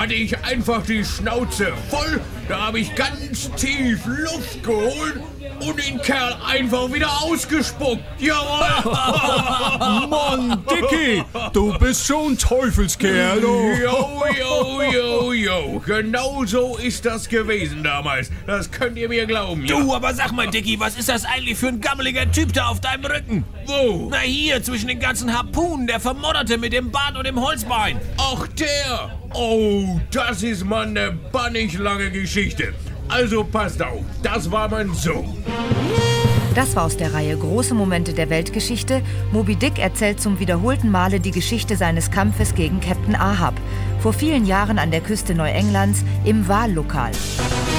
hatte ich einfach die Schnauze voll. Da habe ich ganz tief Luft geholt und den Kerl einfach wieder ausgespuckt. Jawohl! Mann, Dicky, du bist schon ein Teufelskerl, du. Jo. Genau so ist das gewesen damals. Das könnt ihr mir glauben, ja. Du, aber sag mal, Dicky, was ist das eigentlich für ein gammeliger Typ da auf deinem Rücken? Wo? Na hier, zwischen den ganzen Harpunen, der Vermodderte mit dem Bart und dem Holzbein. Ach, der! Oh, das ist mal eine bannig lange Geschichte. Also passt auf, das war mein Sohn. Das war aus der Reihe Große Momente der Weltgeschichte. Moby Dick erzählt zum wiederholten Male die Geschichte seines Kampfes gegen Captain Ahab. Vor vielen Jahren an der Küste Neuenglands im Wallokal.